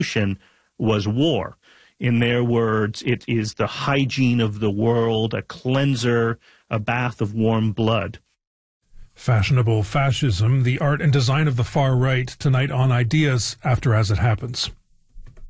was war. In their words, it is the hygiene of the world, a cleanser, a bath of warm blood. Fashionable fascism, the art and design of the far right, tonight on Ideas After As It Happens.